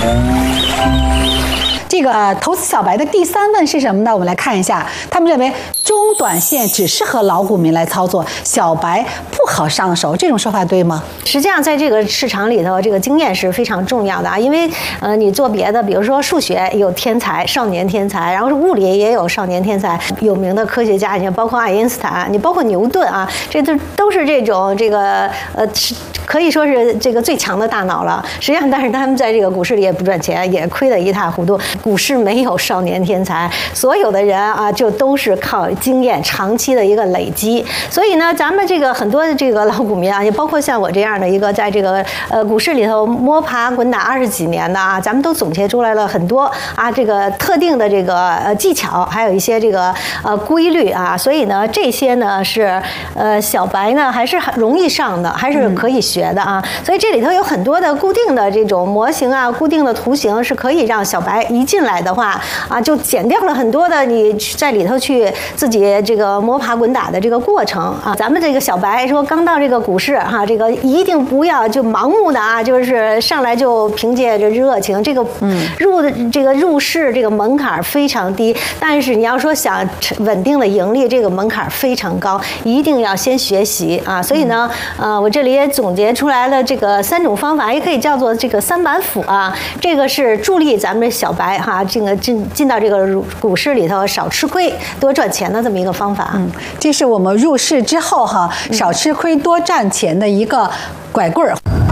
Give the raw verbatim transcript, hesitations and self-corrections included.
这个、呃、投资小白的第三问是什么呢？我们来看一下，他们认为中短线只适合老股民来操作，小白不好上手，这种说法对吗？ 实际上，在这个市场里头，这个经验是非常重要的啊，因为呃，你做别的，比如说数学有天才、少年天才，然后是物理也有少年天才，有名的科学家，你包括爱因斯坦，你包括牛顿啊，这都都是这种这个呃，可以说是这个最强的大脑了。实际上，但是他们在这个股市里也不赚钱，也亏得一塌糊涂。股市没有少年天才，所有的人啊，就都是靠经验长期的一个累积。所以呢，咱们这个很多的这个老股民啊，也包括像我这样的一个在这个呃股市里头摸爬滚打二十几年的啊，咱们都总结出来了很多啊这个特定的这个呃技巧，还有一些这个呃规律啊。所以呢，这些呢是呃小白呢还是很容易上的，还是可以学的啊。所以这里头有很多的固定的这种模型啊，固定的图形是可以让小白一进来的话啊，就减掉了很多的你在里头去自己这个摸爬滚打的这个过程啊。咱们这个小白说刚到这个股市哈、啊，这个一定不要就盲目的啊，就是上来就凭借着热情，这个入的这个入市这个门槛非常低，但是你要说想稳定的盈利，这个门槛非常高，一定要先学习啊。所以呢，呃，我这里也总结出来了这个三种方法，也可以叫做这个三板斧啊。这个是助力咱们小白哈，这个进进到这个股市里头少吃亏多赚钱的这么一个方法。 嗯，这是我们入市之后哈，少吃亏多赚钱的一个拐棍儿。